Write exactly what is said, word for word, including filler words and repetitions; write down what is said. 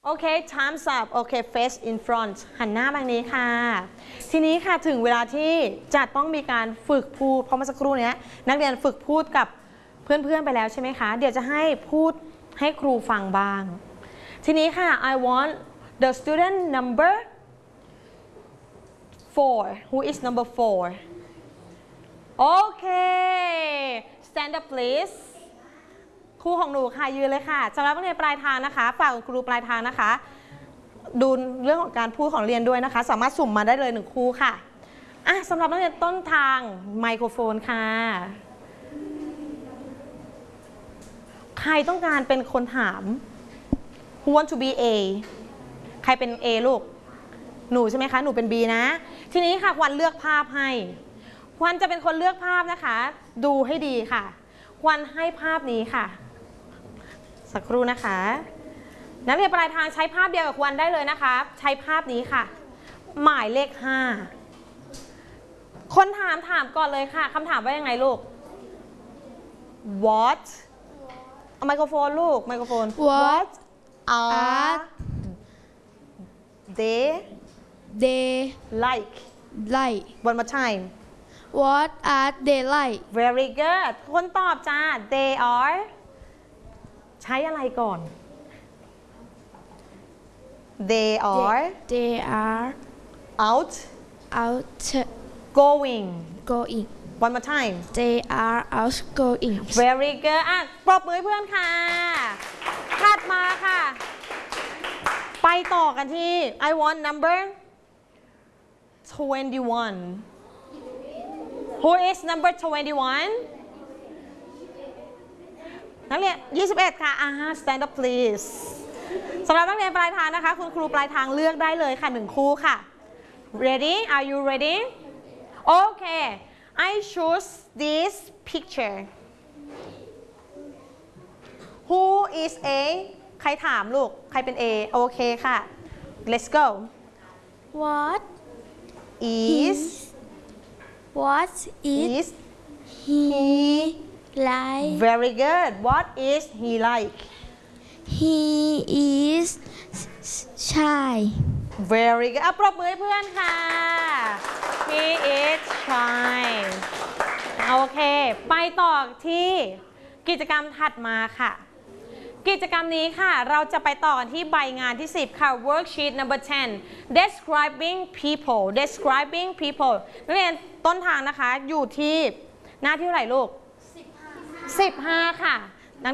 โอเค time's up โอเค face in front หันหน้าแบบนี้ค่ะทีนี้ค่ะถึงเวลาที่จะต้องมีการฝึกพูดเพราะเมื่อสักครู่นี้นักเรียนฝึกพูดกับเพื่อนๆไปแล้วใช่ไหมคะเดี๋ยวจะให้พูดให้ครูฟังบ้างทีนี้ค่ะ I want the student number four who is number four โอเค stand up please ครูของหนูค่ะยืนเลยค่ะสำหรับนักเรียนปลายทางนะคะฝากครูปลายทางนะคะดูเรื่องของการพูดของเรียนด้วยนะคะสามารถสุ่มมาได้เลยหนึ่งครูค่ะอ่ะสำหรับนักเรียนต้นทางไมโครโฟนค่ะใครต้องการเป็นคนถาม Who want to be A ใครเป็น A ลูกหนูใช่ไหมคะหนูเป็น B นะทีนี้ค่ะควันเลือกภาพให้ควันจะเป็นคนเลือกภาพนะคะดูให้ดีค่ะควันให้ภาพนี้ค่ะสักครู่นะคะนักเรียนปลายทางใช้ภาพเดียวกับควันได้เลยนะคะใช้ภาพนี้ค่ะหมายเลขห้าคนถามถามก่อนเลยค่ะคำถามว่ายังไงลูก What เอาไมโครโฟนลูกไมโครโฟน What are they they like like one more time What are they like very good คนตอบจ้า they are ใช้อะไรก่อน they are they are out out going going one more time they are outgoing very good อ่ะปรบมือเพื่อนค่ะถัดมาค่ะไปต่อกันที่ I want number twenty-one Who is number twenty-one นักเรียนยี่สิบเอ็ดค่ะอ่า stand up please สำหรับนักเรียนปลายทางนะคะคุณครูปลายทางเลือกได้เลยค่ะหนึ่งคู่ค่ะ ready are you ready okay I choose this picture Who is A ใครถามลูกใครเป็น A โอเคค่ะ let's go What is What is is he like very good what is he like He is shy very good อ่ะปรบมือให้เพื่อนค่ะ he is shy โอเคไปต่อที่กิจกรรมถัดมาค่ะกิจกรรมนี้ค่ะเราจะไปต่อกันที่ใบงานที่สิบค่ะ worksheet number ten describing people describing people นักเรียนต้นทางนะคะอยู่ที่หน้าที่เท่าไหร่ลูกสิบห้าค่ะ